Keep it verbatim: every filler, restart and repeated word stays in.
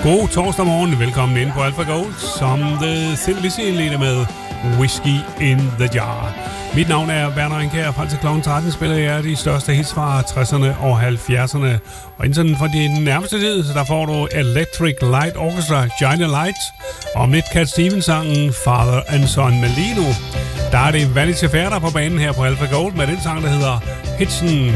God torsdag morgen. Velkommen ind på Alpha Gold, som The Thin Lizzy indleder med Whiskey in the Jar. Mit navn er Werner Enkær. Frem til klokken tretten spiller jeg de største hits fra tresserne og halvfjerdserne. Og inden for den nærmeste tid, der får du Electric Light Orchestra, Giant Lights, og om lidt Cat Stevens-sangen Father and Son Melino. Der er det Vanity Fair, der på banen her på Alpha Gold med den sang, der hedder Hitsen.